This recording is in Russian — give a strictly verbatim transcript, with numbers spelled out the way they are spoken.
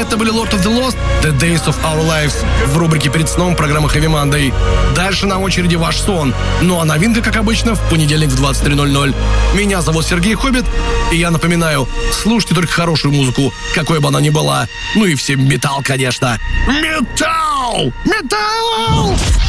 Это были Lord of the Lost, The Days of Our Lives в рубрике «Перед сном» программы Heavy Monday. Дальше на очереди ваш сон. Ну а новинка, как обычно, в понедельник в двадцать три ноль ноль. Меня зовут Сергей Хоббит, и я напоминаю, слушайте только хорошую музыку, какой бы она ни была. Ну и всем металл, конечно. Металл! Металл!